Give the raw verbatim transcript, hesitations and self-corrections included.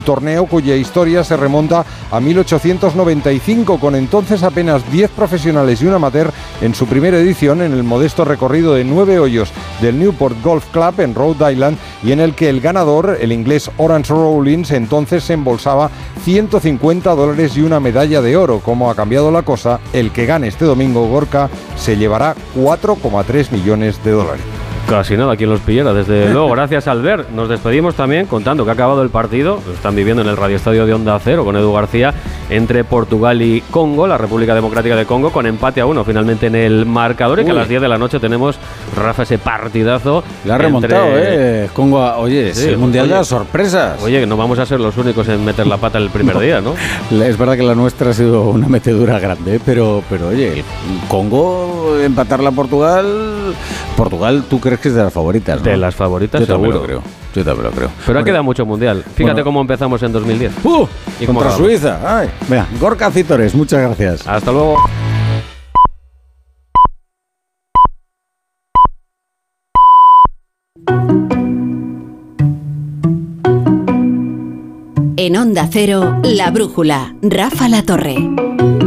Torneo cuya historia se remonta a mil ochocientos noventa y cinco, con entonces apenas diez profesionales y un amateur en su primera edición, en el modesto recorrido de nueve hoyos del Newport Golf Club en Rhode Island, y en el que el ganador, el inglés Horace Rawlins, entonces se embolsaba ciento cincuenta dólares y una medalla de oro. Como ha cambiado la cosa, el que gane este domingo, Gorka, se llevará cuatro coma tres millones de dólares. Casi nada, quien los pillara, desde luego. Gracias, Albert. Nos despedimos también contando que ha acabado el partido. Lo están viviendo en el Radio Estadio de Onda Cero con Edu García, entre Portugal y Congo, la República Democrática de Congo, con empate a uno finalmente en el marcador. Y que a las diez de la noche tenemos, Rafa, ese partidazo. La ha remontado, entre... ¿eh? Congo, oye, sí, es el mundial oye, de las sorpresas. Oye, que no vamos a ser los únicos en meter la pata el primer no. día, ¿no? Es verdad que la nuestra ha sido una metedura grande, pero, pero oye, Congo, empatarla a Portugal. Portugal, ¿tú crees que es de las favoritas, ¿no? De las favoritas, yo seguro. Lo creo. Yo también lo creo. Pero ha quedado mucho mundial. Fíjate bueno. cómo empezamos en dos mil diez. ¡Uh! Y contra acabamos. Suiza. Ay. Venga, Gorka Citores, muchas gracias. Hasta luego. En Onda Cero, La Brújula, Rafa La Torre.